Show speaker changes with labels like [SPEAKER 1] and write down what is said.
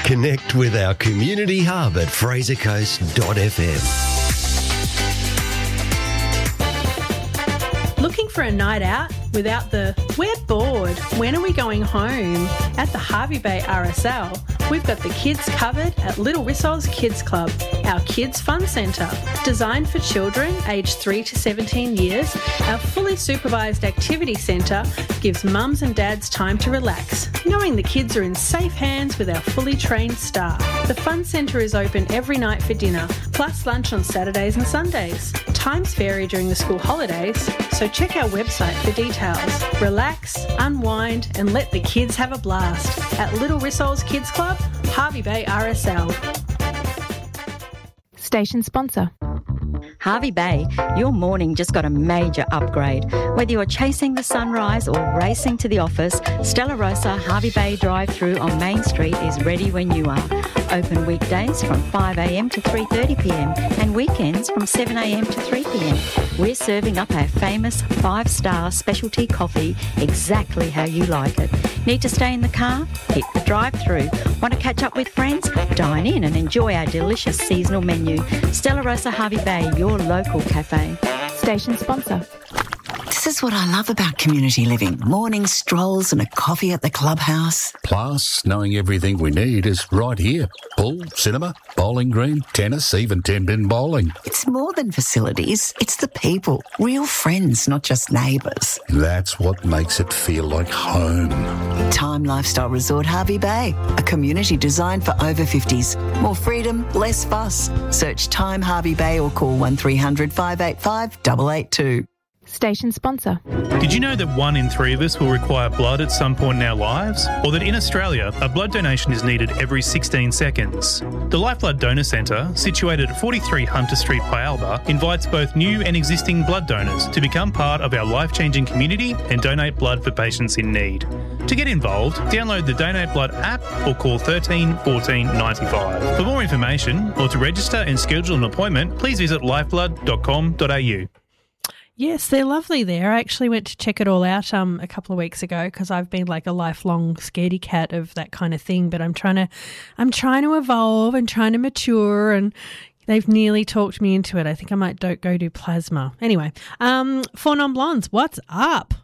[SPEAKER 1] Connect with our community hub at frasercoast.fm.
[SPEAKER 2] Looking for a night out without the "we're bored, when are we going home?" At the Hervey Bay RSL, we've got the kids covered at Little Rissol's Kids Club, our kids fun centre. Designed for children aged 3 to 17 years, our fully supervised activity centre gives mums and dads time to relax, knowing the kids are in safe hands with our fully trained staff. The fun centre is open every night for dinner, plus lunch on Saturdays and Sundays. Times vary during the school holidays, so check our website for details. Relax, unwind and let the kids have a blast at Little Rissol's Kids Club, Hervey Bay RSL.
[SPEAKER 3] Station sponsor.
[SPEAKER 4] Hervey Bay, your morning just got a major upgrade. Whether you're chasing the sunrise or racing to the office, Stella Rosa Hervey Bay drive-through on Main Street is ready when you are. Open weekdays from 5am to 3:30pm and weekends from 7am to 3pm. We're serving up our famous 5-star specialty coffee exactly how you like it. Need to stay in the car? Hit the drive-through. Want to catch up with friends? Dine in and enjoy our delicious seasonal menu. Stella Rosa Hervey Bay, your local cafe.
[SPEAKER 3] Station sponsor.
[SPEAKER 5] This is what I love about community living. Morning strolls and a coffee at the clubhouse.
[SPEAKER 6] Plus, knowing everything we need is right here. Pool, cinema, bowling green, tennis, even 10-pin bowling.
[SPEAKER 5] It's more than facilities. It's the people. Real friends, not just neighbours.
[SPEAKER 6] That's what makes it feel like home.
[SPEAKER 5] Time Lifestyle Resort Hervey Bay. A community designed for over 50s. More freedom, less fuss. Search Time Hervey Bay or call 1300 585 882.
[SPEAKER 3] Station sponsor.
[SPEAKER 7] Did you know that 1 in 3 of us will require blood at some point in our lives? Or that in Australia, a blood donation is needed every 16 seconds? The Lifeblood Donor Centre, situated at 43 Hunter Street, Pyalba, invites both new and existing blood donors to become part of our life-changing community and donate blood for patients in need. To get involved, download the Donate Blood app or call 13 14 95. For more information or to register and schedule an appointment, please visit lifeblood.com.au.
[SPEAKER 2] Yes, they're lovely there. I actually went to check it all out a couple of weeks ago because I've been like a lifelong scaredy cat of that kind of thing. But I'm trying to evolve and trying to mature, and they've nearly talked me into it. I think I might go do plasma. Anyway, 4 Non-Blondes, what's up?